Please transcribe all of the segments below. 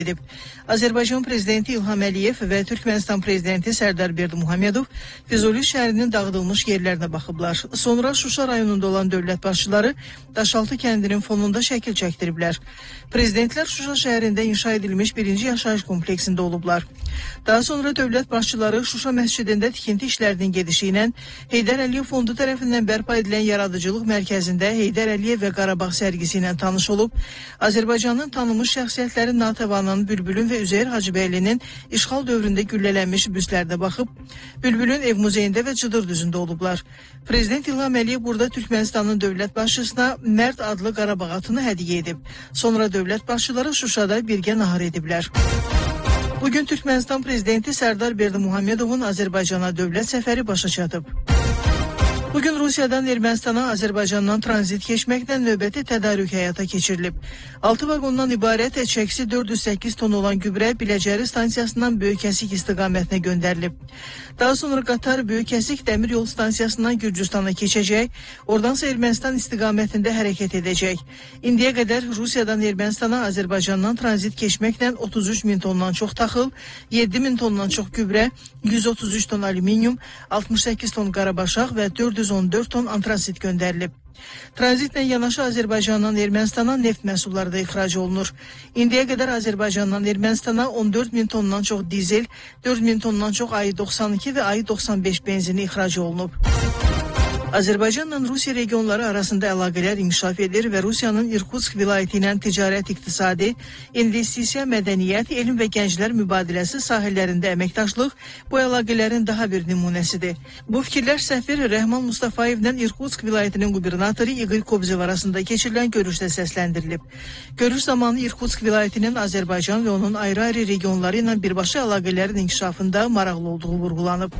edib. Azərbaycan prezidenti İlham Əliyev və Türkmənistan prezidenti Sərdar Berdimuhamedov Füzuli şəhərinin dağıdılmış yerlərinə baxıblar. Sonra Şuşa rayonunda olan dövlət başçıları Daşaltı kəndinin fonunda şəkil çəkdiriblər. Prezidentlər Şuşa şəhərində inşa edilmiş birinci yaşayış kompleksində olublar. Daha sonra dövlət başçıları Şuşa məscidində tikinti işlərinin gedişi ilə Heydər Əliyev fondu tərəfindən bərpa edilən Yaradıcılıq mərkəzində Heydər Əliyev və Qarabağ sərgisi ilə tanış olub, Azərbaycanın tanınmış şəxsiyyətləri Natəvanın, Bülbülün və Üzeyir Hacıbəylinin işğal dövründə güllələnmiş büstlərinə baxıb, Bülbülün ev muzeyində və Cıdır düzündə olublar. Prezident İlham Əliyev burada Türkmənistanın dövlət başçısına Mərd adlı Qarabağ atını hədiyyə edib. Sonra dövlət başçıları Şuşada birgə nahar ediblər. Bugün Türkmənistan prezidenti Sərdar Berdimuhamedovun Azərbaycana dövlət səfəri başa çatıb. Bugün Rusiyadan Ermənistana Azərbaycandan tranzit keçməklə növbəti tədarük həyata keçirilib. 6 vaqondan ibarət çəksi 408 ton olan gübrə Biləcəri stansiyasından Böyükəsik istiqamətinə göndərilib. Daha sonra qatar Böyükəsik dəmir yol stansiyasından Gürcüstana keçəcək, oradansa Ermənistan istiqamətində hərəkət edəcək. İndiyə qədər Rusiyadan Ermənistana Azərbaycandan tranzit keçməklə 33 min tondan çox taxıl, 7 min tondan çox gübrə, 133 ton alüminium, 68 ton qarabaşaq və 414 ton antrasit göndərilib. Tranzitlə yanaşı Azərbaycandan Ermənistana neft məhsulları da ixrac olunur. İndiyə qədər Azərbaycandan Ermənistana 14 min tondan çox dizel, 4 min tondan çox AI-92 və AI-95 benzini ixrac olunub. Azərbaycanla Rusiya regionları arasında əlaqələr inkişaf edir və Rusiyanın İrkutsk vilayəti ilə ticarət, iqtisadi, investisiya, mədəniyyət, elm və gənclər mübadiləsi sahələrində əməkdaşlıq bu əlaqələrin daha bir nümunəsidir. Bu fikirlər səfir Rəhman Mustafayevlə İrkutsk vilayətinin qubernatoru İqor Kobzev arasında keçirilən görüşdə səsləndirilib. Görüş zamanı İrkutsk vilayətinin Azərbaycan və onun ayrı-ayrı regionları ilə birbaşa əlaqələrin inkişafında maraqlı olduğu vurğulanıb.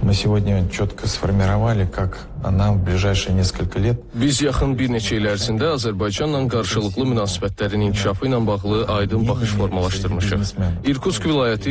Biz yaxın bir neçə il ərzində Azərbaycanla qarşılıqlı münasibətlərin inkişafı ilə bağlı aydın baxış formalaşdırmışıq. İrkutsk vilayəti